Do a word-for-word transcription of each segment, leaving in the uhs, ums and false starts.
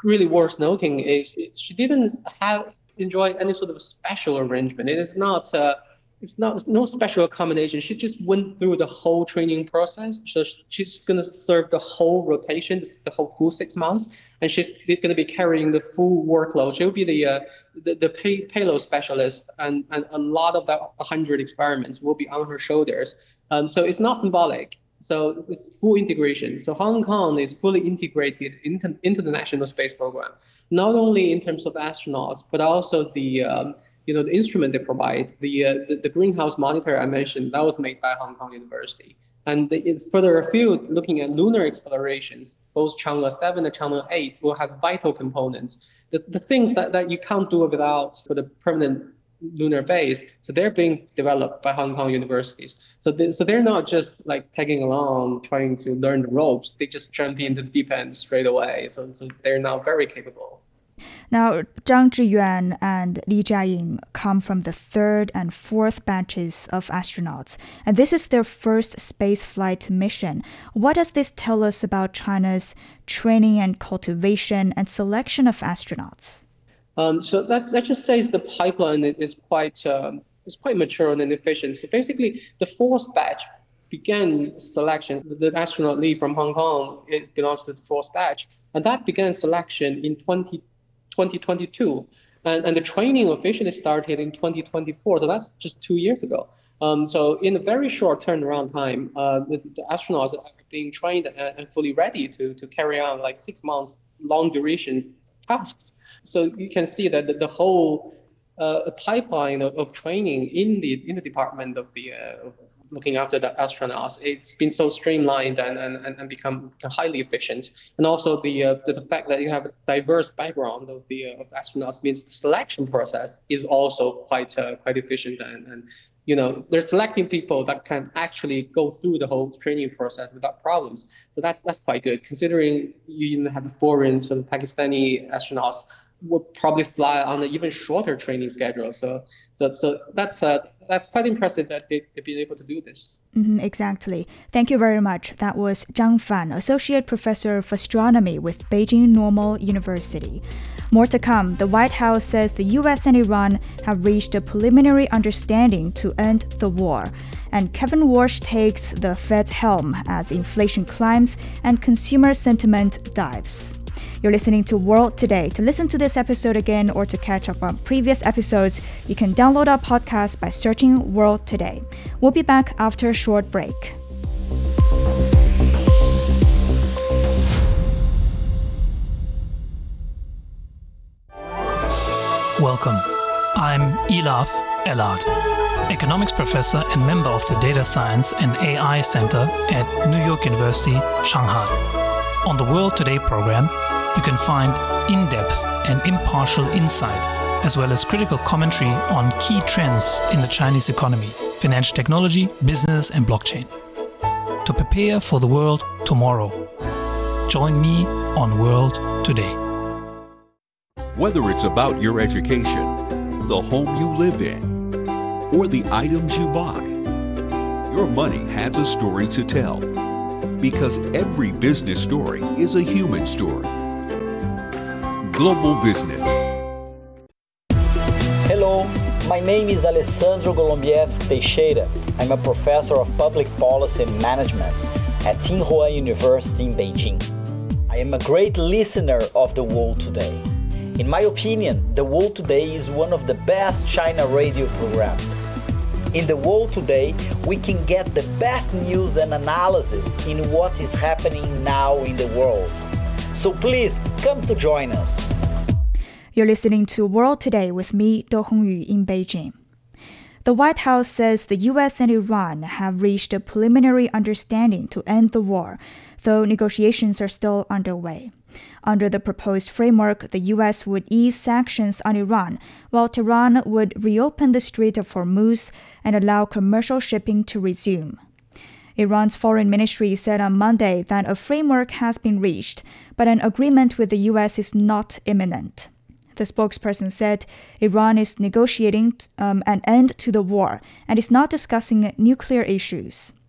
really worth noting is she didn't have enjoy any sort of special arrangement. It is not uh, it's not no special accommodation. She just went through the whole training process. So she's going to serve the whole rotation, the whole full six months, and she's going to be carrying the full workload. She'll be the uh, the, the pay, payload specialist, and, and a lot of that one hundred experiments will be on her shoulders. Um, so it's not symbolic. So it's full integration. So Hong Kong is fully integrated into, into the National Space Program, not only in terms of astronauts, but also the um, you know the instrument they provide. The, uh, the the greenhouse monitor I mentioned, that was made by Hong Kong University. And the, further afield, looking at lunar explorations, both Chang'e seven and Chang'e eight will have vital components. The, the things that, that you can't do without for the permanent lunar base, so they're being developed by Hong Kong universities. So, they, so they're not just like tagging along, trying to learn the ropes. They just jump into the deep end straight away. So, so they're now very capable. Now, Zhang Zhiyuan and Li Jiaying come from the third and fourth batches of astronauts, and this is their first spaceflight mission. What does this tell us about China's training and cultivation and selection of astronauts? Um, so that, that just says the pipeline is quite um, is quite mature and efficient. So basically, the fourth batch began selections. The, the astronaut Li from Hong Kong, it belongs to the fourth batch, and that began selection in twenty twenty-two, and, and the training officially started in twenty twenty-four. So that's just two years ago. Um, so in a very short turnaround time, uh, the, the astronauts are being trained and, and fully ready to to carry on like six months long duration tasks. So you can see that the, the whole uh, pipeline of, of training in the in the department of the uh, looking after the astronauts, it's been so streamlined and and, and become highly efficient. And also the uh, the, the fact that you have a diverse background of the uh, of astronauts means the selection process is also quite uh, quite efficient, and, and you know they're selecting people that can actually go through the whole training process without problems. So that's that's quite good, considering you even have foreign sort of Pakistani astronauts would probably fly on an even shorter training schedule. So, so, so that's uh, that's quite impressive that they, they've been able to do this. Mm-hmm, exactly. Thank you very much. That was Zhang Fan, Associate Professor of Astronomy with Beijing Normal University. More to come. The White House says the U S and Iran have reached a preliminary understanding to end the war. And Kevin Warsh takes the Fed's helm as inflation climbs and consumer sentiment dives. You're listening to World Today. To listen to this episode again or to catch up on previous episodes, you can download our podcast by searching World Today. We'll be back after a short break. Welcome. I'm Elaf Elad, economics professor and member of the Data Science and A I Center at New York University, Shanghai. On the World Today program, you can find in-depth and impartial insight, as well as critical commentary on key trends in the Chinese economy, financial technology, business, and blockchain. To prepare for the world tomorrow, join me on World Today. Whether it's about your education, the home you live in, or the items you buy, your money has a story to tell. Because every business story is a human story. Global Business. Hello, my name is Alessandro Golombieski Teixeira. I'm a professor of public policy and management at Tsinghua University in Beijing. I am a great listener of The World Today. In my opinion, The World Today is one of the best China radio programs. In The World Today, we can get the best news and analysis in what is happening now in the world. So please come to join us. You're listening to World Today with me, Do Hongyu, in Beijing. The White House says the U S and Iran have reached a preliminary understanding to end the war, though negotiations are still underway. Under the proposed framework, the U S would ease sanctions on Iran, while Tehran would reopen the Strait of Hormuz and allow commercial shipping to resume. Iran's foreign ministry said on Monday that a framework has been reached, but an agreement with the U S is not imminent. The spokesperson said Iran is negotiating um, an end to the war and is not discussing nuclear issues.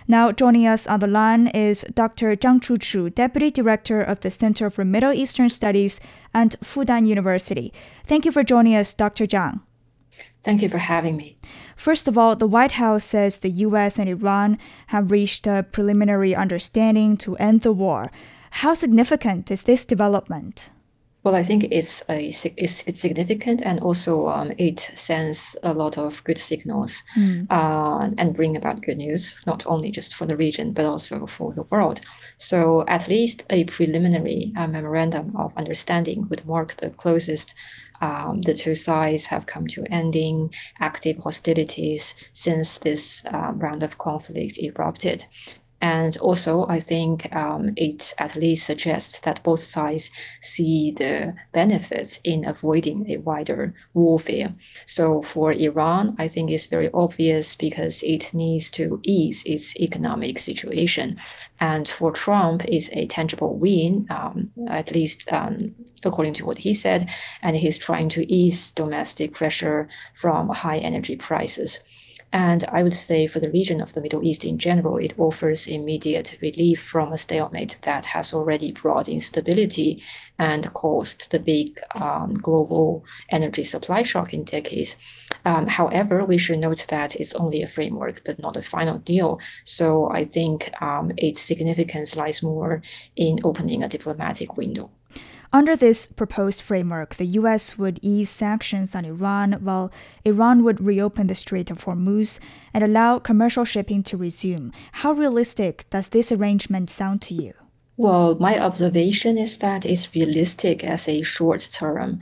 Now joining us on the line is Doctor Zhang Chuchu, Deputy Director of the Center for Middle Eastern Studies at Fudan University. Thank you for joining us, Doctor Zhang. Thank you for having me. First of all, the White House says the U S and Iran have reached a preliminary understanding to end the war. How significant is this development? Well, I think it's a, it's, it's significant, and also um, it sends a lot of good signals mm. uh, and bring about good news, not only just for the region, but also for the world. So at least a preliminary uh, memorandum of understanding would mark the closest um, the two sides have come to ending active hostilities since this uh, round of conflict erupted. And also, I think um, it at least suggests that both sides see the benefits in avoiding a wider warfare. So for Iran, I think it's very obvious because it needs to ease its economic situation. And for Trump, it's a tangible win, um, at least um, according to what he said. And he's trying to ease domestic pressure from high energy prices. And I would say for the region of the Middle East in general, it offers immediate relief from a stalemate that has already brought instability and caused the big um, global energy supply shock in decades. Um, however, we should note that it's only a framework, but not a final deal. So I think um, its significance lies more in opening a diplomatic window. Under this proposed framework, the U S would ease sanctions on Iran, while Iran would reopen the Strait of Hormuz and allow commercial shipping to resume. How realistic does this arrangement sound to you? Well, my observation is that it's realistic as a short-term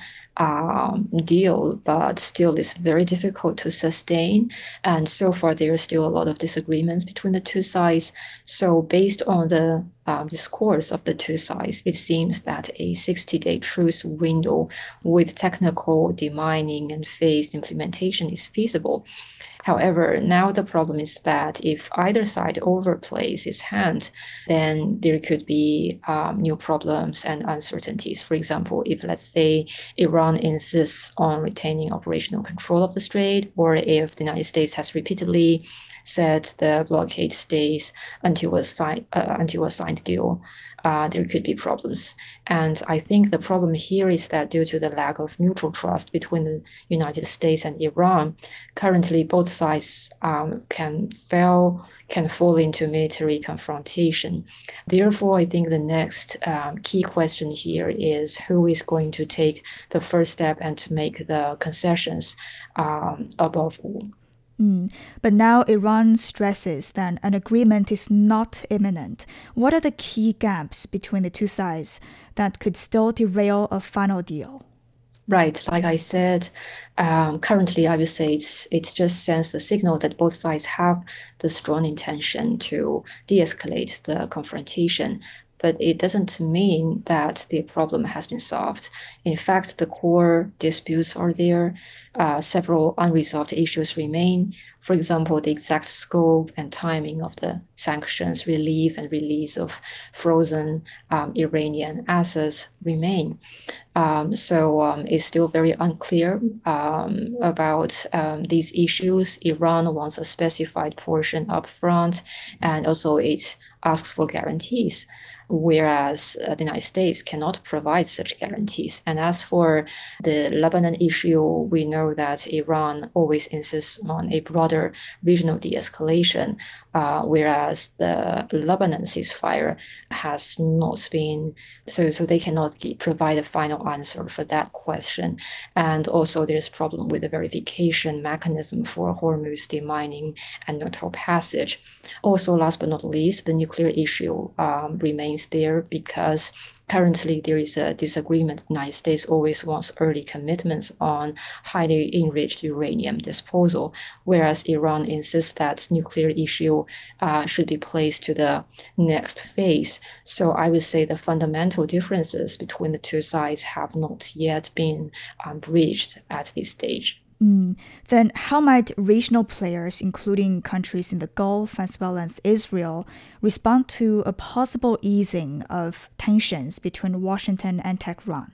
um, deal, but still it's very difficult to sustain. And so far, there are still a lot of disagreements between the two sides. So based on the um, discourse of the two sides, it seems that a sixty-day truce window with technical demining and phased implementation is feasible. However, now the problem is that if either side overplays its hand, then there could be um, new problems and uncertainties. For example, if, let's say, Iran insists on retaining operational control of the strait, or if the United States has repeatedly said the blockade stays until a, sign, uh, until a signed deal, Uh, there could be problems. And I think the problem here is that due to the lack of mutual trust between the United States and Iran, currently both sides um, can fail, can fall into military confrontation. Therefore, I think the next um, key question here is who is going to take the first step and to make the concessions um, above all. Mm. But now Iran stresses that an agreement is not imminent. What are the key gaps between the two sides that could still derail a final deal? Right. Like I said, um, currently I would say it's, it just sends the signal that both sides have the strong intention to de-escalate the confrontation. But it doesn't mean that the problem has been solved. In fact, the core disputes are there. Uh, several unresolved issues remain. For example, the exact scope and timing of the sanctions relief and release of frozen um, Iranian assets remain. Um, so um, it's still very unclear um, about um, these issues. Iran wants a specified portion up front, and also it asks for guarantees, whereas uh, the United States cannot provide such guarantees. And as for the Lebanon issue, we know that Iran always insists on a broader regional de-escalation, uh, whereas the Lebanon ceasefire has not been, so, so they cannot give, provide a final answer for that question. And also there's a problem with the verification mechanism for Hormuz demining and neutral passage. Also, last but not least, the nuclear issue um, remains there because currently there is a disagreement. The United States always wants early commitments on highly enriched uranium disposal, whereas Iran insists that nuclear issue uh, should be placed to the next phase. So I would say the fundamental differences between the two sides have not yet been um, bridged at this stage. Mm. Then how might regional players, including countries in the Gulf as well as Israel, respond to a possible easing of tensions between Washington and Tehran?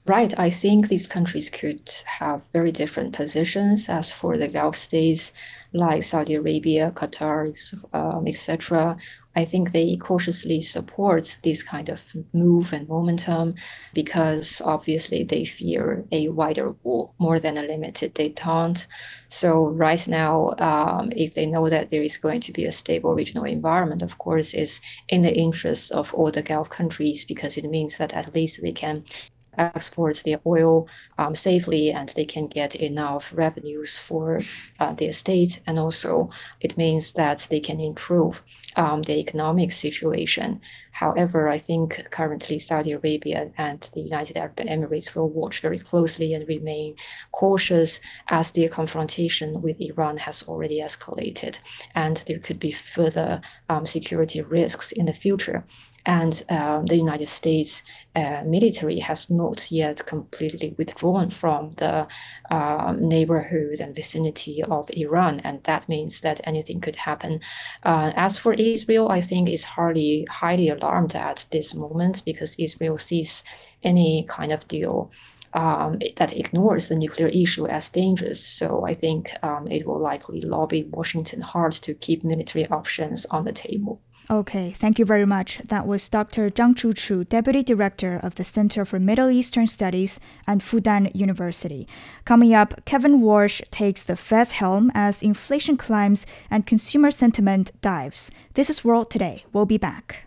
Right. I think these countries could have very different positions. As for the Gulf states like Saudi Arabia, Qatar, um, et cetera, I think they cautiously support this kind of move and momentum because obviously they fear a wider war more than a limited détente. So right now, um, if they know that there is going to be a stable regional environment, of course, it's in the interest of all the Gulf countries because it means that at least they can export their oil um, safely and they can get enough revenues for uh, their state. And also it means that they can improve um, the economic situation. However, I think currently Saudi Arabia and the United Arab Emirates will watch very closely and remain cautious as their confrontation with Iran has already escalated and there could be further um, security risks in the future. And um, the United States uh, military has not yet completely withdrawn from the uh, neighborhood and vicinity of Iran, and that means that anything could happen. Uh, as for Israel, I think it's hardly highly alarmed at this moment because Israel sees any kind of deal Um, that ignores the nuclear issue as dangerous. So I think um, it will likely lobby Washington hard to keep military options on the table. Okay, thank you very much. That was Doctor Zhang Chuchu, Deputy Director of the Center for Middle Eastern Studies at Fudan University. Coming up, Kevin Warsh takes the Fed's helm as inflation climbs and consumer sentiment dives. This is World Today. We'll be back.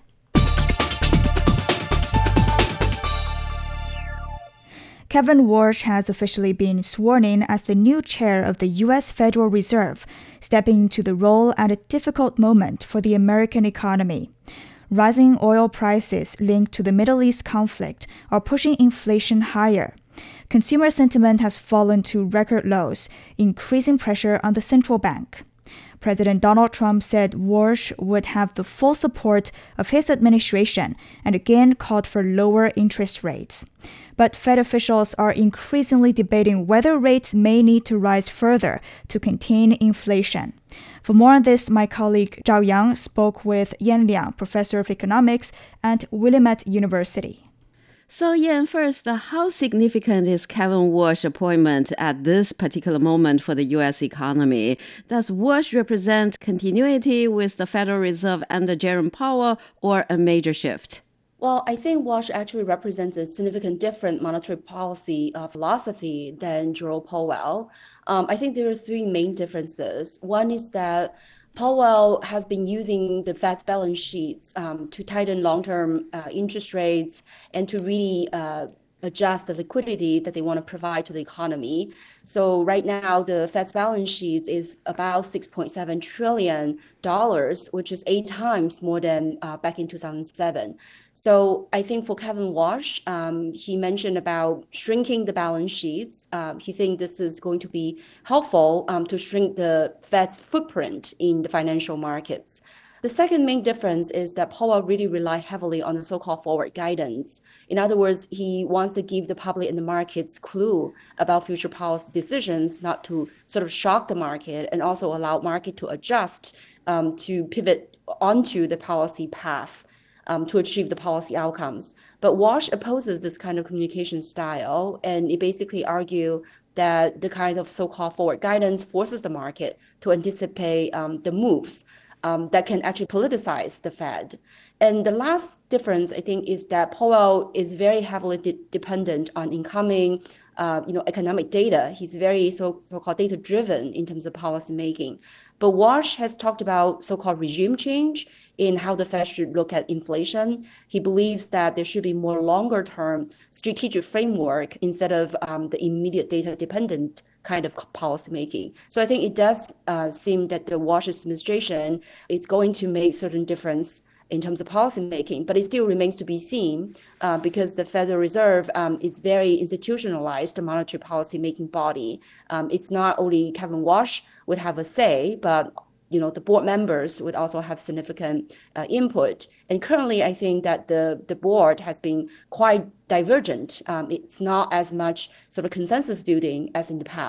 Kevin Warsh has officially been sworn in as the new chair of the U S Federal Reserve, stepping into the role at a difficult moment for the American economy. Rising oil prices linked to the Middle East conflict are pushing inflation higher. Consumer sentiment has fallen to record lows, increasing pressure on the central bank. President Donald Trump said Warsh would have the full support of his administration and again called for lower interest rates. But Fed officials are increasingly debating whether rates may need to rise further to contain inflation. For more on this, my colleague Zhao Yang spoke with Yan Liang, professor of economics at Willamette University. So, Yan, first, how significant is Kevin Warsh's appointment at this particular moment for the U S economy? Does Warsh represent continuity with the Federal Reserve under Jerome Powell or a major shift? Well, I think Warsh actually represents a significant different monetary policy uh, philosophy than Jerome Powell. Um, I think there are three main differences. One is that Powell has been using the Fed's balance sheets um, to tighten long-term uh, interest rates and to really uh, adjust the liquidity that they want to provide to the economy. So right now, the Fed's balance sheets is about six point seven trillion dollars, which is eight times more than uh, back in two thousand seven. So I think for Kevin Warsh, um, he mentioned about shrinking the balance sheets. Um, he thinks this is going to be helpful um, to shrink the Fed's footprint in the financial markets. The second main difference is that Powell really relied heavily on the so-called forward guidance. In other words, he wants to give the public and the markets clue about future policy decisions, not to sort of shock the market and also allow market to adjust um, to pivot onto the policy path um, to achieve the policy outcomes. But Warsh opposes this kind of communication style, and it basically argues that the kind of so-called forward guidance forces the market to anticipate um, the moves Um, that can actually politicize the Fed. And the last difference, I think, is that Powell is very heavily de- dependent on incoming uh, you know, economic data. He's very so, so-called data-driven in terms of policy making. But Warsh has talked about so-called regime change in how the Fed should look at inflation. He believes that there should be more longer-term strategic framework instead of um, the immediate data-dependent kind of policy making. So I think it does uh, seem that the Warsh administration is going to make certain difference in terms of policy making, but it still remains to be seen uh, because the Federal Reserve um, is very institutionalized monetary policy making body. Um, it's not only Kevin Warsh would have a say, but you know, the board members would also have significant uh, input. And currently, I think that the, the board has been quite divergent. Um, it's not as much sort of consensus building as in the past.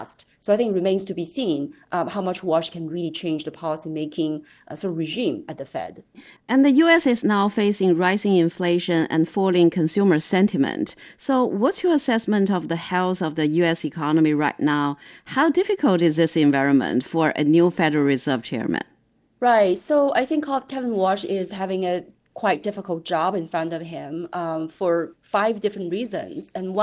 So I think it remains to be seen um, how much Walsh can really change the policymaking uh, sort of regime at the Fed. And the U S is now facing rising inflation and falling consumer sentiment. So what's your assessment of the health of the U S economy right now? How difficult is this environment for a new Federal Reserve chairman? Right. So I think Kevin Walsh is having a quite difficult job in front of him um, for five different reasons. And one